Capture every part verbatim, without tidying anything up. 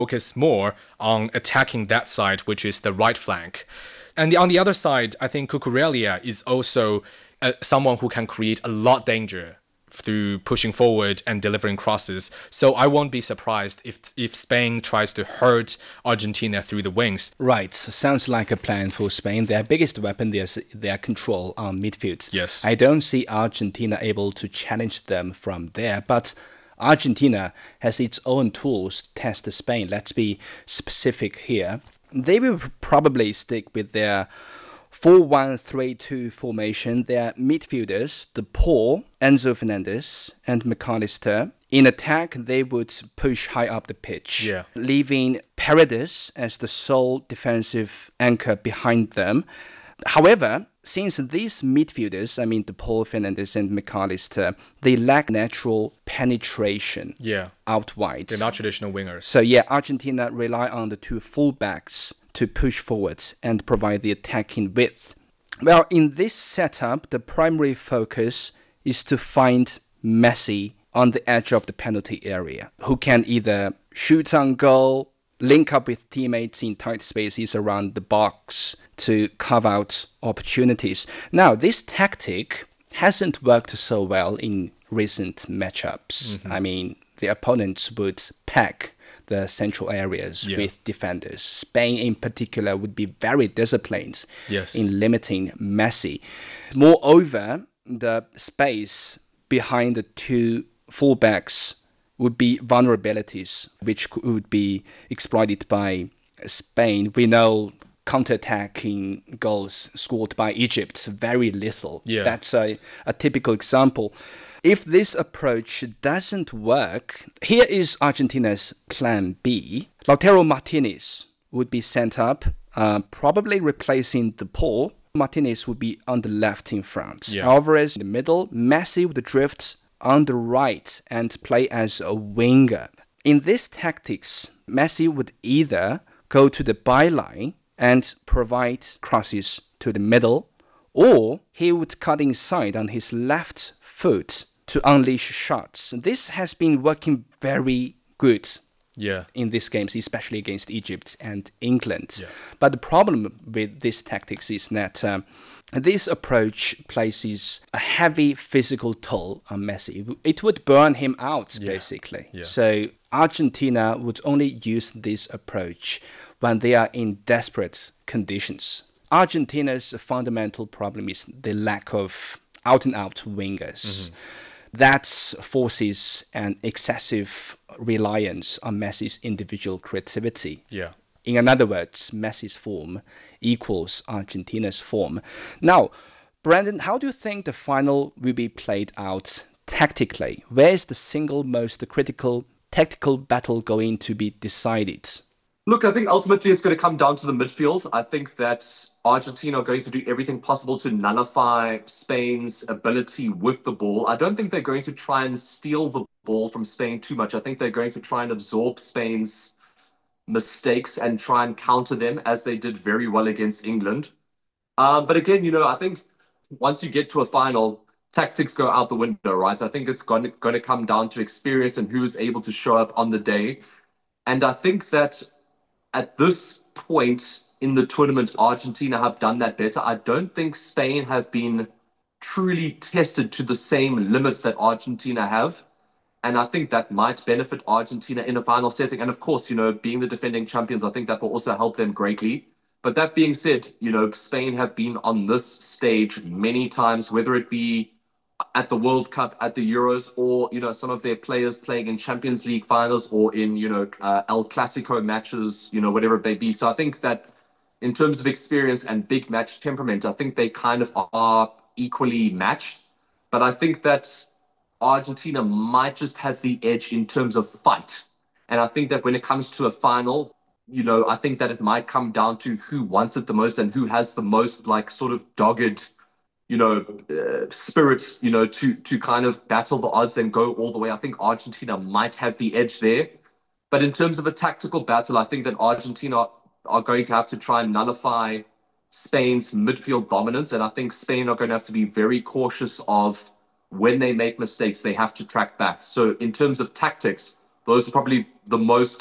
focus more on attacking that side, which is the right flank. And on the other side, I think Cucurella is also uh, someone who can create a lot of danger through pushing forward and delivering crosses. So I won't be surprised if if Spain tries to hurt Argentina through the wings. Right. Sounds like a plan for Spain. Their biggest weapon is their control on midfield. Yes. I don't see Argentina able to challenge them from there, but Argentina has its own tools to test Spain. Let's be specific here. They will probably stick with their four one three two formation. Their midfielders, De Paul, Enzo Fernandez, and McAllister. In attack, they would push high up the pitch, yeah. leaving Paredes as the sole defensive anchor behind them. However, since these midfielders, I mean De Paul, Fernandez, and McAllister, they lack natural penetration yeah. out wide. They're not traditional wingers. So yeah, Argentina rely on the two fullbacks to push forward and provide the attacking width. Well, in this setup, the primary focus is to find Messi on the edge of the penalty area, who can either shoot on goal, link up with teammates in tight spaces around the box to carve out opportunities. Now, this tactic hasn't worked so well in recent matchups. Mm-hmm. I mean, the opponents would pack the central areas yeah. with defenders. Spain in particular would be very disciplined yes. in limiting Messi. Moreover, the space behind the two fullbacks would be vulnerabilities which would be exploited by Spain. We know counter-attacking goals scored by Egypt, very little. Yeah. That's a, a typical example. If this approach doesn't work, here is Argentina's plan B. Lautaro Martinez would be sent up, uh, probably replacing De Paul. Martinez would be on the left in front. Yeah. Alvarez in the middle. Messi would drift on the right and play as a winger. In this tactics, Messi would either go to the byline and provide crosses to the middle, or he would cut inside on his left foot to unleash shots. This has been working very good yeah. in these games, especially against Egypt and England. Yeah. But the problem with this tactics is that um, this approach places a heavy physical toll on Messi. It would burn him out, yeah. basically. Yeah. So Argentina would only use this approach when they are in desperate conditions. Argentina's fundamental problem is the lack of out-and-out wingers. Mm-hmm. That forces an excessive reliance on Messi's individual creativity. Yeah. In other words, Messi's form equals Argentina's form. Now, Brandon, how do you think the final will be played out tactically? Where is the single most critical tactical battle going to be decided? Look, I think ultimately it's going to come down to the midfield. I think that Argentina are going to do everything possible to nullify Spain's ability with the ball. I don't think they're going to try and steal the ball from Spain too much. I think they're going to try and absorb Spain's mistakes and try and counter them as they did very well against England. Um, but again, you know, I think once you get to a final, tactics go out the window, right? I think it's going to, going to come down to experience and who is able to show up on the day. And I think that at this point in the tournament, Argentina have done that better. I don't think Spain have been truly tested to the same limits that Argentina have. And I think that might benefit Argentina in a final setting. And of course, you know, being the defending champions, I think that will also help them greatly. But that being said, you know, Spain have been on this stage many times, whether it be at the World Cup, at the Euros, or, you know, some of their players playing in Champions League finals or in, you know, uh, El Clasico matches, you know, whatever it may be. So I think that in terms of experience and big match temperament, I think they kind of are equally matched. But I think that Argentina might just have the edge in terms of fight. And I think that when it comes to a final, you know, I think that it might come down to who wants it the most and who has the most, like, sort of dogged, you know, uh, spirit, you know, to to kind of battle the odds and go all the way. I think Argentina might have the edge there. But in terms of a tactical battle, I think that Argentina are going to have to try and nullify Spain's midfield dominance. And I think Spain are going to have to be very cautious of when they make mistakes, they have to track back. So in terms of tactics, those are probably the most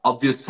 obvious